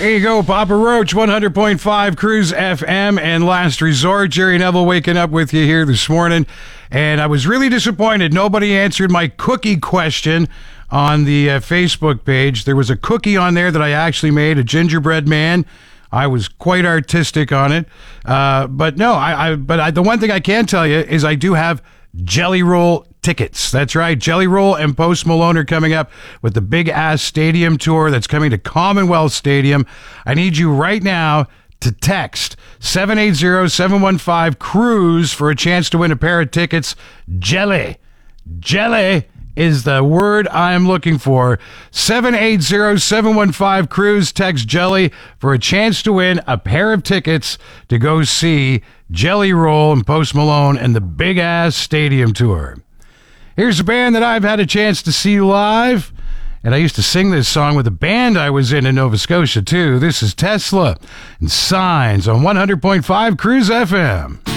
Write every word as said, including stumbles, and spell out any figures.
There you go, Papa Roach, one hundred point five Cruise F M and Last Resort. Jerry Neville waking up with you here this morning. And I was really disappointed. Nobody answered my cookie question on the uh, Facebook page. There was a cookie on there that I actually made, a gingerbread man. I was quite artistic on it. Uh, but no, I, I but I, the one thing I can tell you is I do have Jelly Roll tickets. That's right. Jelly Roll and Post Malone are coming up with the Big Ass Stadium tour that's coming to Commonwealth Stadium. I need you right now to text seven eight zero, seven one five, CRUISE for a chance to win a pair of tickets. Jelly. Jelly is the word I'm looking for. seven eight zero, seven one five, CRUISE. Text Jelly for a chance to win a pair of tickets to go see Jelly Roll and Post Malone and the Big Ass Stadium tour. Here's a band that I've had a chance to see live, and I used to sing this song with a band I was in in Nova Scotia, too. This is Tesla and Signs on one hundred point five Cruise F M.